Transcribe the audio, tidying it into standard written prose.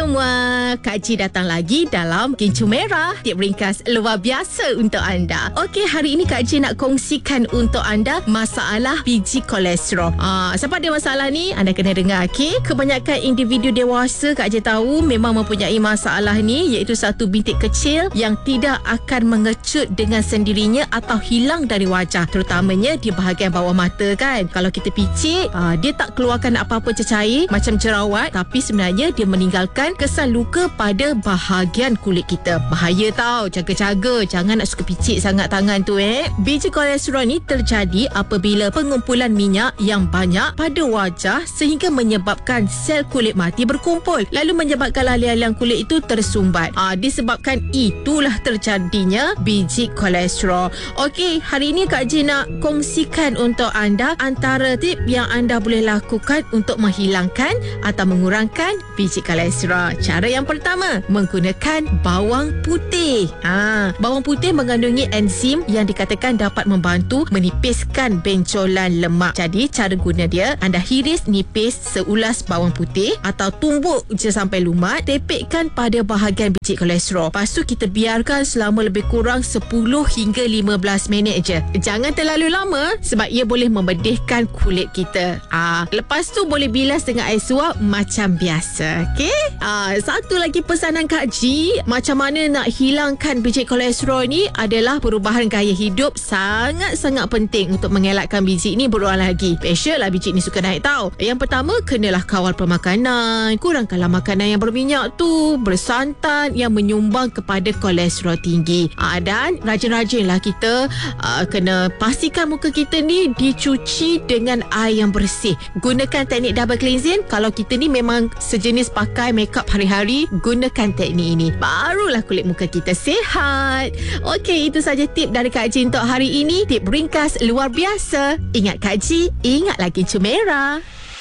semua, Kak Ji datang lagi dalam Kincu Merah, tip ringkas luar biasa untuk anda. Okey, hari ini Kak Ji nak kongsikan untuk anda masalah biji kolesterol. Siapa ada masalah ni? Anda kena dengar, okey? Kebanyakan individu dewasa Kak Ji tahu memang mempunyai masalah ni, iaitu satu bintik kecil yang tidak akan mengecut dengan sendirinya atau hilang dari wajah, terutamanya di bahagian bawah mata kan. Kalau kita picit, dia tak keluarkan apa-apa cecair macam jerawat, tapi sebenarnya dia meninggalkan kesan luka pada bahagian kulit kita. Bahaya tau, jaga-jaga, jangan nak suka picit sangat tangan tu. Biji kolesterol ni terjadi apabila pengumpulan minyak yang banyak pada wajah sehingga menyebabkan sel kulit mati berkumpul, lalu menyebabkan lalian kulit itu tersumbat. Disebabkan itulah terjadinya biji kolesterol. Okey, hari ini Kak Ji nak kongsikan untuk anda antara tip yang anda boleh lakukan untuk menghilangkan atau mengurangkan biji kolesterol. Cara yang pertama, menggunakan bawang putih. Bawang putih mengandungi enzim yang dikatakan dapat membantu menipiskan benjolan lemak. Jadi cara guna dia, anda hiris nipis seulas bawang putih atau tumbuk je sampai lumat, tepekkan pada bahagian biji kolesterol. Lepas tu kita biarkan selama lebih kurang 10 hingga 15 minit je. Jangan terlalu lama sebab ia boleh memedihkan kulit kita. Lepas tu boleh bilas dengan air suap macam biasa. Okey? Satu lagi pesanan Kak Ji, macam mana nak hilangkan biji kolesterol ni adalah perubahan gaya hidup sangat-sangat penting untuk mengelakkan biji ni berulang lagi. Special lah biji ni suka naik tau. Yang pertama, kenalah kawal pemakanan. Kurangkanlah makanan yang berminyak tu, bersantan yang menyumbang kepada kolesterol tinggi. Dan rajin-rajinlah kita kena pastikan muka kita ni dicuci dengan air yang bersih. Gunakan teknik double cleansing. Kalau kita ni memang sejenis pakai makeup hari-hari, gunakan teknik ini, barulah kulit muka kita sihat. Okey, itu saja tip dari Kak Ji untuk hari ini. Tip ringkas luar biasa. Ingat Kak Ji, ingat lagi Kincu Merah.